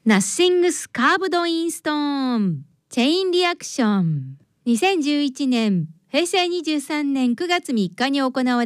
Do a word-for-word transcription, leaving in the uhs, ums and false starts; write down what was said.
ナッシングスカーブドインストーンチェインリアクションにせんじゅういちねんへいせいにじゅうさんねんくがつみっかに行われ